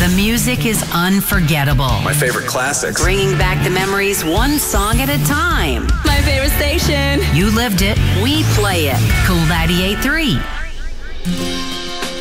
The music is unforgettable. My favorite classics. Bringing back the memories one song at a time. My favorite station. You lived it. We play it. Cool 98.3.